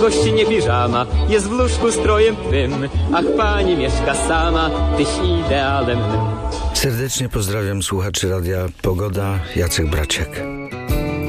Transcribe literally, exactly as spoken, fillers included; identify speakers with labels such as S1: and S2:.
S1: gościnie piżama jest w łóżku strojem twym. Ach, pani mieszka sama, tyś idealem mym.
S2: Serdecznie pozdrawiam słuchaczy Radia Pogoda, Jacek Braciak.